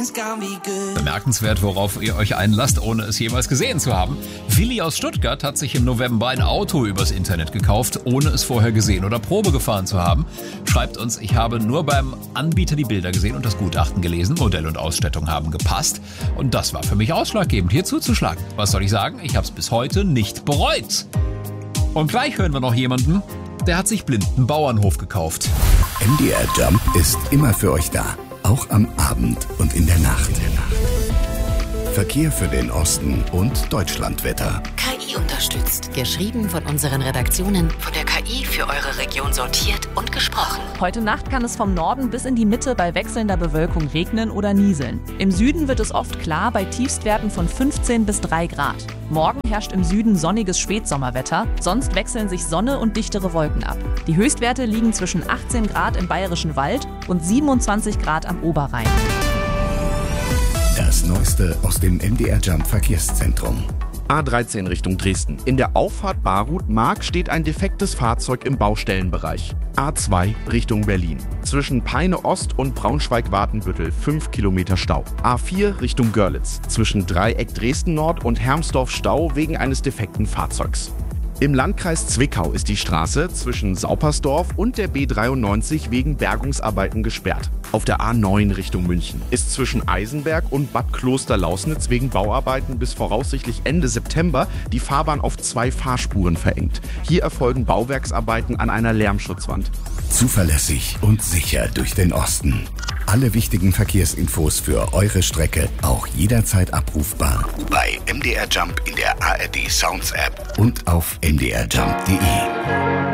Bemerkenswert, worauf ihr euch einlasst, ohne es jemals gesehen zu haben. Willi aus Stuttgart hat sich im November ein Auto übers Internet gekauft, ohne es vorher gesehen oder Probe gefahren zu haben. Schreibt uns, ich habe nur beim Anbieter die Bilder gesehen und das Gutachten gelesen. Modell und Ausstattung haben gepasst. Und das war für mich ausschlaggebend, hier zuzuschlagen. Was soll ich sagen? Ich habe es bis heute nicht bereut. Und gleich hören wir noch jemanden, der hat sich blind einen Bauernhof gekauft. MDR Jump ist immer für euch da. Auch am Abend und in der Nacht. Verkehr für den Osten und Deutschlandwetter. KI unterstützt. Geschrieben von unseren Redaktionen, von der KI für eure Region sortiert und gesprochen. Heute Nacht kann es vom Norden bis in die Mitte bei wechselnder Bewölkung regnen oder nieseln. Im Süden wird es oft klar bei Tiefstwerten von 15 bis 3 Grad. Morgen herrscht im Süden sonniges Spätsommerwetter, sonst wechseln sich Sonne und dichtere Wolken ab. Die Höchstwerte liegen zwischen 18 Grad im Bayerischen Wald und 27 Grad am Oberrhein. Das Neueste aus dem MDR Jump Verkehrszentrum. A13 Richtung Dresden. In der Auffahrt Barut-Mark steht ein defektes Fahrzeug im Baustellenbereich. A2 Richtung Berlin. Zwischen Peine Ost und Braunschweig-Watenbüttel 5 Kilometer Stau. A4 Richtung Görlitz. Zwischen Dreieck Dresden Nord und Hermsdorf Stau wegen eines defekten Fahrzeugs. Im Landkreis Zwickau ist die Straße zwischen Saupersdorf und der B93 wegen Bergungsarbeiten gesperrt. Auf der A9 Richtung München ist zwischen Eisenberg und Bad Kloster-Lausnitz wegen Bauarbeiten bis voraussichtlich Ende September die Fahrbahn auf 2 Fahrspuren verengt. Hier erfolgen Bauwerksarbeiten an einer Lärmschutzwand. Zuverlässig und sicher durch den Osten. Alle wichtigen Verkehrsinfos für eure Strecke auch jederzeit abrufbar bei MDR Jump in der ARD Sounds App und auf mdrjump.de.